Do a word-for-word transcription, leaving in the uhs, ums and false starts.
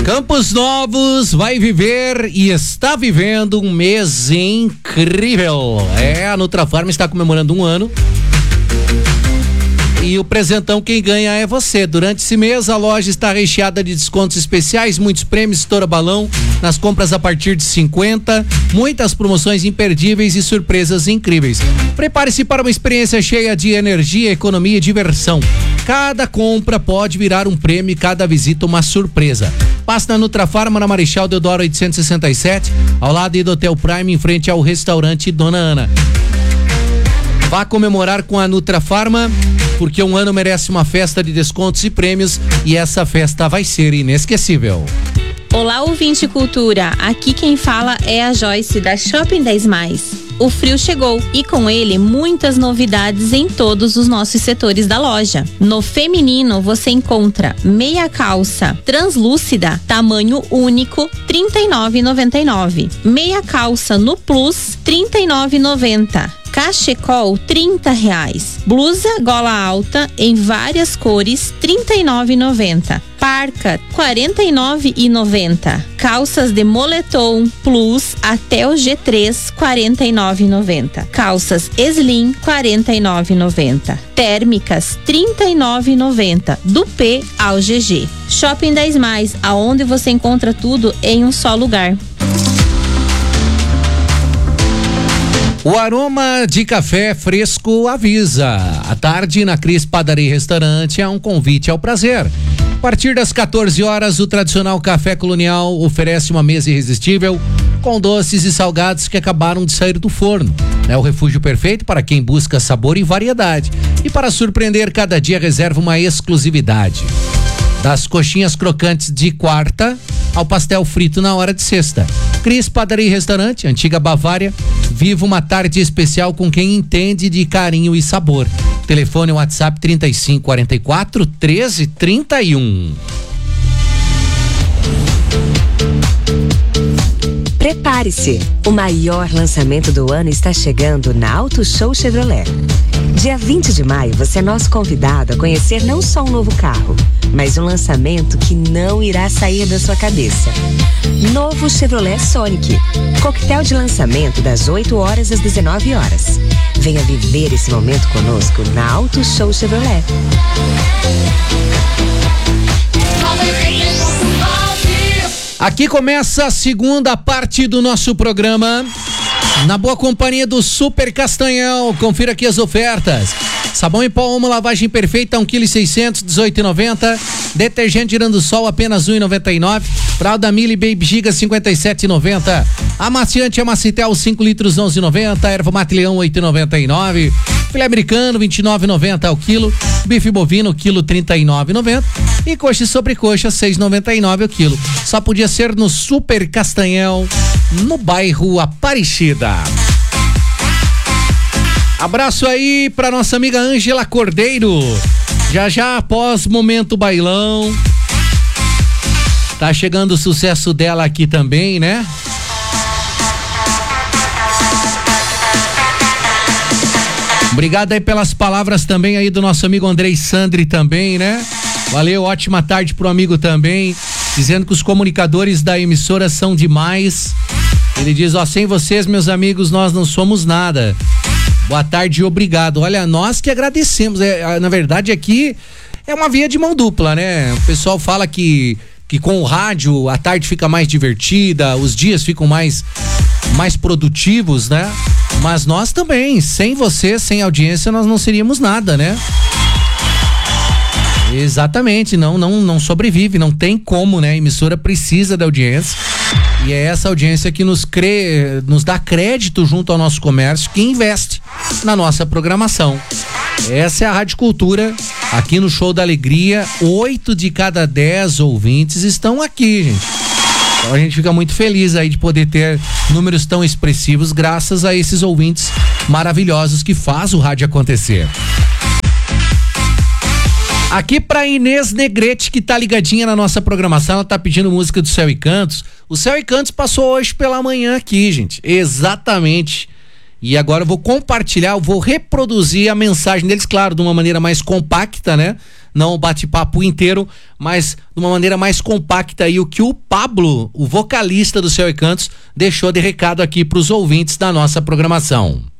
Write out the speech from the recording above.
Campos Novos vai viver e está vivendo um mês incrível. É, a Nutrafarma está comemorando um ano. E o presentão quem ganha é você. Durante esse mês a loja está recheada de descontos especiais, muitos prêmios, estoura balão nas compras a partir de cinquenta, muitas promoções imperdíveis e surpresas incríveis. Prepare-se para uma experiência cheia de energia, economia e diversão. Cada compra pode virar um prêmio e cada visita uma surpresa. Passe na Nutrafarma, na Marechal Deodoro oitocentos e sessenta e sete, ao lado do Hotel Prime, em frente ao restaurante Dona Ana. Vá comemorar com a Nutrafarma, porque um ano merece uma festa de descontos e prêmios e essa festa vai ser inesquecível. Olá, ouvinte Cultura, aqui quem fala é a Joyce da Shopping dez mais. O frio chegou e com ele muitas novidades em todos os nossos setores da loja. No feminino você encontra meia calça translúcida, tamanho único, trinta e nove reais e noventa e nove centavos. Meia calça no Plus, trinta e nove reais e noventa centavos. Cachecol, trinta reais. Blusa gola alta em várias cores, trinta e nove reais e noventa centavos. Parca, quarenta e nove reais e noventa centavos. Calças de moletom Plus até o G três, quarenta e nove reais e noventa centavos. Calças Slim, quarenta e nove reais e noventa centavos. Térmicas, trinta e nove reais e noventa centavos. Do P ao G G. Shopping dez mais, aonde você encontra tudo em um só lugar. O aroma de café fresco avisa. À tarde, na Cris Padaria e Restaurante, há um convite ao prazer. A partir das quatorze horas, o tradicional Café Colonial oferece uma mesa irresistível com doces e salgados que acabaram de sair do forno. É o refúgio perfeito para quem busca sabor e variedade. E para surpreender, cada dia reserva uma exclusividade. Das coxinhas crocantes de quarta ao pastel frito na hora de sexta. Cris Padaria e Restaurante, Antiga Bavária. Viva uma tarde especial com quem entende de carinho e sabor. Telefone WhatsApp trinta e cinco, quarenta e quatro, treze, trinta e um. Prepare-se, o maior lançamento do ano está chegando na Auto Show Chevrolet. Dia vinte de maio, você é nosso convidado a conhecer não só um novo carro, mas um lançamento que não irá sair da sua cabeça. Novo Chevrolet Sonic. Coquetel de lançamento das oito horas às dezenove horas. Venha viver esse momento conosco na Auto Show Chevrolet. Aqui começa a segunda parte do nosso programa, na boa companhia do Super Castanhal. Confira aqui as ofertas. Sabão em pó Omo lavagem perfeita, um quilo e seiscentos, dezoito reais e noventa centavos. Detergente Girando-Sol, apenas um real e noventa e nove centavos. Fralda Mili Baby Giga, cinquenta e sete reais e noventa centavos. Amaciante Amacitel, cinco litros, onze reais e noventa centavos. Erva Mate Leão, oito reais e noventa e nove centavos. Filé americano, vinte e nove reais e noventa centavos ao quilo. Bife bovino, quilo, trinta e nove reais e noventa centavos. E coxa e sobrecoxa, seis reais e noventa e nove centavos ao quilo. Só podia ser no Super Castanhal, no bairro Aparecida. Abraço aí pra nossa amiga Ângela Cordeiro. Já já após momento bailão. Tá chegando o sucesso dela aqui também, né? Obrigado aí pelas palavras também aí do nosso amigo Andrei Sandri também, né? Valeu, ótima tarde pro amigo também, dizendo que os comunicadores da emissora são demais. Ele diz, ó, sem vocês, meus amigos, nós não somos nada. Boa tarde e obrigado. Olha, nós que agradecemos. É, na verdade, aqui é uma via de mão dupla, né? O pessoal fala que, que com o rádio a tarde fica mais divertida, os dias ficam mais, mais produtivos, né? Mas nós também, sem você, sem audiência, nós não seríamos nada, né? Exatamente, não, não, não sobrevive, não tem como, né? A emissora precisa da audiência. E é essa audiência que nos, crê, nos dá crédito junto ao nosso comércio, que investe na nossa programação. Essa é a Rádio Cultura, aqui no Show da Alegria. Oito de cada dez ouvintes estão aqui, gente. Então a gente fica muito feliz aí de poder ter números tão expressivos graças a esses ouvintes maravilhosos que faz o rádio acontecer. Aqui pra Inês Negrete, que tá ligadinha na nossa programação, ela tá pedindo música do Céu e Cantos. O Céu e Cantos passou hoje pela manhã aqui, gente. Exatamente. E agora eu vou compartilhar, eu vou reproduzir a mensagem deles, claro, de uma maneira mais compacta, né? Não o bate-papo inteiro, mas de uma maneira mais compacta aí o que o Pablo, o vocalista do Céu e Cantos, deixou de recado aqui para os ouvintes da nossa programação.